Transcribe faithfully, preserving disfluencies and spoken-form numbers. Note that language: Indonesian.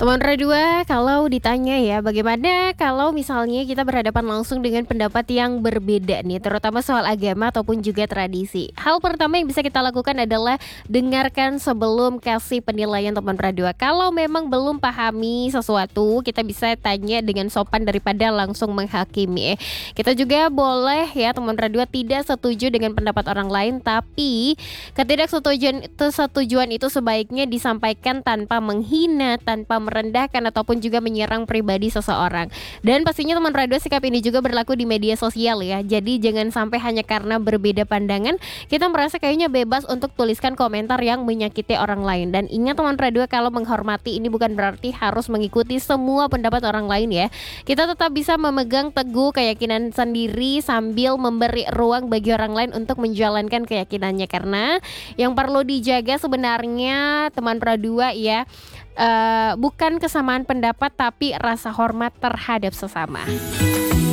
Teman dua, kalau ditanya ya, bagaimana kalau misalnya kita berhadapan langsung dengan pendapat yang berbeda nih, terutama soal agama ataupun juga tradisi. Hal pertama yang bisa kita lakukan adalah dengarkan sebelum kasih penilaian teman dua. Kalau memang belum pahami sesuatu, kita bisa tanya dengan sopan daripada langsung menghakimi. Kita juga boleh ya teman dua tidak setuju dengan pendapat orang lain, tapi ketidaksetujuan kesetujuan itu sebaiknya disampaikan tanpa menghina, tanpa merendahkan ataupun juga menyerang pribadi seseorang. Dan pastinya teman radio sikap ini juga berlaku di media sosial ya. Jadi jangan sampai hanya karena berbeda pandangan kita merasa kayaknya bebas untuk tuliskan komentar yang menyakiti orang lain. Dan ingat teman radio, kalau menghormati ini bukan berarti harus mengikuti semua pendapat orang lain ya. Kita tetap bisa memegang teguh keyakinan sendiri sambil memberi ruang bagi orang lain untuk menjalankan keyakinannya, karena yang perlu dijaga sebenarnya teman dua ya, Uh, bukan kesamaan pendapat tapi rasa hormat terhadap sesama.